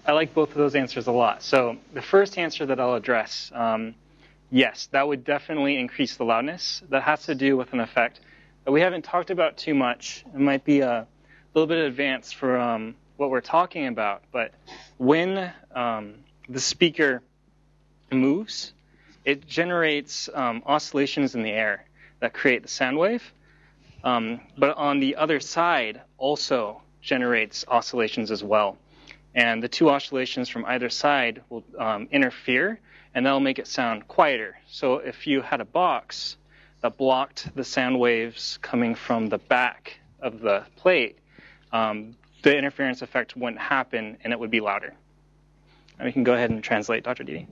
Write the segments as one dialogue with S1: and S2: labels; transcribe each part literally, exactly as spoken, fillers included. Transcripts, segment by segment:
S1: I like both of those answers a lot. So the first answer that I'll address, um, yes, that would definitely increase the loudness. That has to do with an effect that we haven't talked about too much. It might be a little bit advanced for um, what we're talking about, but when um, the speaker moves, it generates um, oscillations in the air that create the sound wave. Um, but on the other side also generates oscillations as well. And the two oscillations from either side will um, interfere, and that'll make it sound quieter. So if you had a box that blocked the sound waves coming from the back of the plate, um, the interference effect wouldn't happen, and it would be louder. And we can go ahead and translate, Doctor Didi.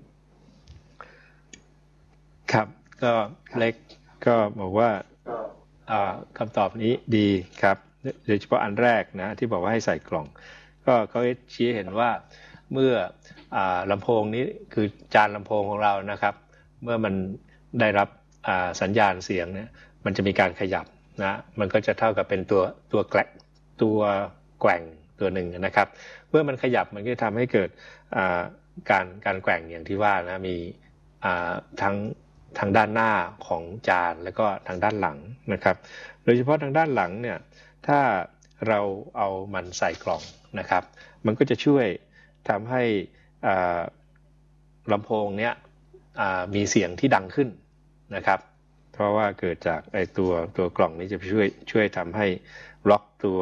S2: ครับก็เล็กก็บอกว่าคำตอบนี้ดีครับโดยเฉพาะอันแรกนะที่บอกว่าให้ใส่กล่องก็เขาชี้เห็นว่าเมื่อลำโพงนี้คือจานลำโพงของเรานะครับเมื่อมันได้รับสัญญาณเสียงเนี่ยมันจะมีการขยับนะมันก็จะเท่ากับเป็นตัวตัวแกลตัวแกว่งตัวหนึ่งนะครับเมื่อมันขยับมันก็ทำให้เกิดการการแกว่งอย่างที่ว่านะมีทั้งทางด้านหน้าของจานแล้วก็ทางด้านหลังนะครับโดยเฉพาะทางด้านหลังเนี่ยถ้าเราเอามันใส่กล่องนะครับมันก็จะช่วยทำให้ลำโพงเนี้ยมีเสียงที่ดังขึ้นนะครับเพราะว่าเกิดจากไอ้ตัวตัวกล่องนี้จะช่วยช่วยทำให้ล็อกตัว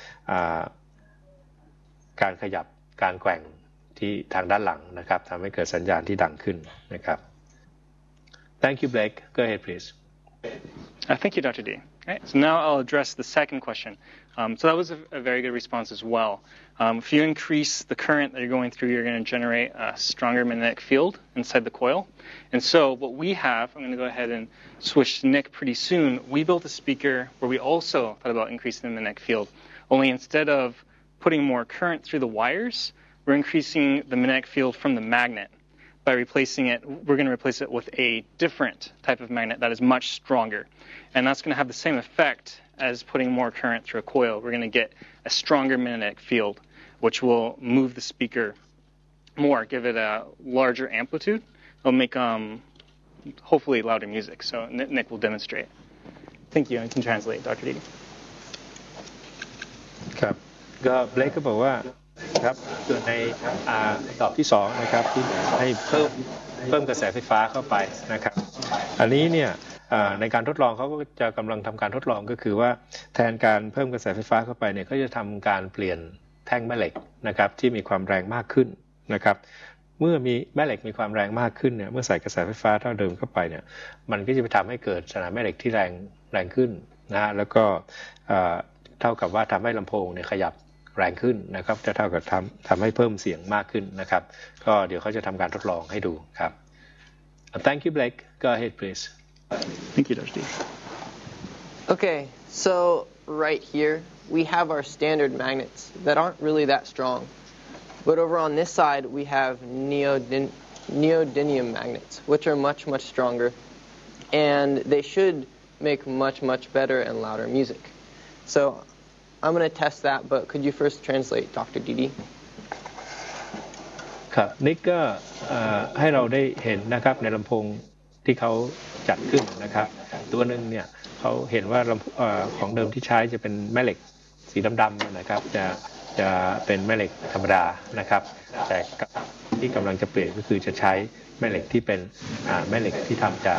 S2: การขยับการแกว่งที่ทางด้านหลังนะครับทำให้เกิดสัญญาณที่ดังขึ้นนะครับ Thank you, Blake. Go ahead, please.
S1: Uh, thank you, Doctor D. All right, so now I'll address the second question. Um, so that was a, a very good response as well. Um, if you increase the current that you're going through, you're going to generate a stronger magnetic field inside the coil. And so what we have, I'm going to go ahead and switch to Nick pretty soon. We built a speaker where we also thought about increasing the magnetic field. Only instead of putting more current through the wires, we're increasing the magnetic field from the magnet. By replacing it, we're going to replace it with a different type of magnet that is much stronger. And that's going to have the same effect as putting more current through a coil. We're going to get a stronger magnetic field, which will move the speaker more, give it a larger amplitude. It'll make, um, hopefully, louder music. So Nick will demonstrate. Thank you. I can translate, Doctor Didi.
S2: ครับก็เบลก็บอกว่าครับส่วนในตอบที่สองนะครับที่ให้เพิ่มเพิ่มกระแสไฟฟ้าเข้าไปนะครับอันนี้เนี่ยในการทดลองเขาก็จะกำลังทำการทดลองก็คือว่าแทนการเพิ่มกระแสไฟฟ้าเข้าไปเนี่ยเขาจะทำการเปลี่ยนแท่งแม่เหล็กนะครับที่มีความแรงมากขึ้นนะครับเมื่อมีแม่เหล็กมีความแรงมากขึ้นเนี่ยเมื่อใส่กระแสไฟฟ้าเท่าเดิมเข้าไปเนี่ยมันก็จะไปทำให้เกิดสนามแม่เหล็กที่แรงแรงขึ้นนะฮะแล้วก็เท่ากับว่าทำให้ลำโพงเนี่ยขยับแรงขึ้นนะครับจะเท่ากับทำทำให้เพิ่มเสียงมากขึ้นนะครับก็เดี๋ยวเขาจะทำการทดลองให้ดูครับ Thank you, Blake. Go ahead, please.
S1: Thank you, Doctor D.
S3: Okay, so right here we have our standard magnets that aren't really that strong, but over on this side we have neodym neodymium magnets, which are much much stronger, and they should make much much better and louder music. So I'm going to test that, but could you first translate, Doctor Didi?
S2: ครับนิกก็ให้เราได้เห็นนะครับในลำโพงที่เขาจัดขึ้นนะครับตัวหนึ่งเนี่ยเขาเห็นว่าของเดิมที่ใช้จะเป็นแม่เหล็กสีดำๆนะครับจะจะเป็นแม่เหล็กธรรมดานะครับแต่ที่กำลังจะเปลี่ยนก็คือจะใช้แม่เหล็กที่เป็นแม่เหล็กที่ทำจาก